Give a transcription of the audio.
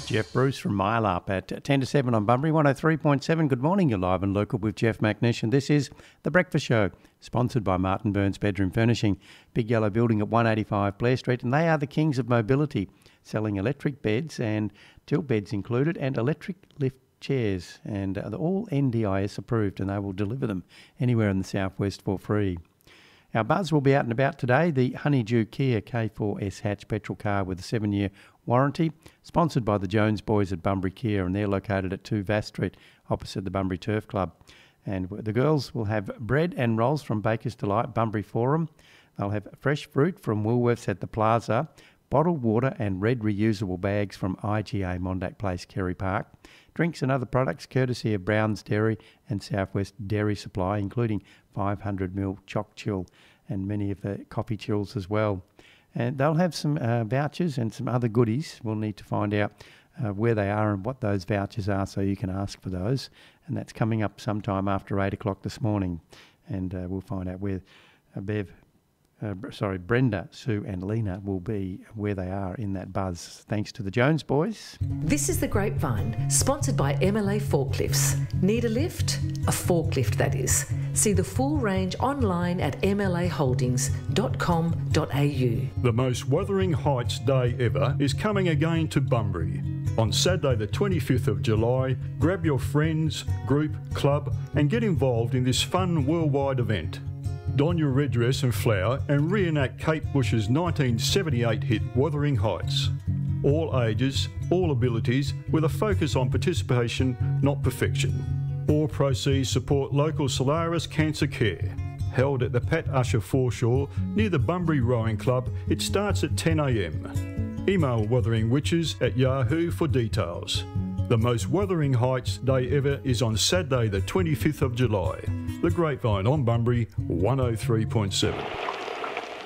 Jeff Bruce from Mile Up at 10 to 7 on Bunbury 103.7. Good morning, you're live and local with Jeff McNish, and this is The Breakfast Show, sponsored by Martin Burns Bedroom Furnishing, Big Yellow Building at 185 Blair Street, and they are the kings of mobility, selling electric beds and tilt beds included and electric lift chairs, and they're all NDIS approved, and they will deliver them anywhere in the southwest for free. Our buzz will be out and about today, the Honeydew Kia K4S hatch petrol car with a 7-year warranty, sponsored by the Jones boys at Bunbury Kia, and they're located at 2 Vass Street, opposite the Bunbury Turf Club. And the girls will have bread and rolls from Baker's Delight, Bunbury Forum. They'll have fresh fruit from Woolworths at the Plaza, bottled water and red reusable bags from IGA Mondack Place, Kerry Park. Drinks and other products courtesy of Brown's Dairy and Southwest Dairy Supply, including 500ml Choc Chill and many of the coffee chills as well. And they'll have some vouchers and some other goodies. We'll need to find out where they are and what those vouchers are so you can ask for those. And that's coming up sometime after 8 o'clock this morning. And we'll find out where Brenda, Sue and Lena will be, where they are in that buzz, thanks to the Jones boys. This is The Grapevine, sponsored by MLA Forklifts. Need a lift? A forklift, that is. See the full range online at mlaholdings.com.au. The most Wuthering Heights Day ever is coming again to Bunbury. On Saturday the 25th of July, grab your friends, group, club and get involved in this fun worldwide event. Don your red dress and flower and reenact Kate Bush's 1978 hit Wuthering Heights. All ages, all abilities, with a focus on participation, not perfection. All proceeds support local Solaris Cancer Care. Held at the Pat Usher foreshore near the Bunbury Rowing Club, it starts at 10 a.m. Email Wuthering Witches at Yahoo for details. The most Wuthering Heights Day ever is on Saturday the 25th of July. The Grapevine on Bunbury 103.7.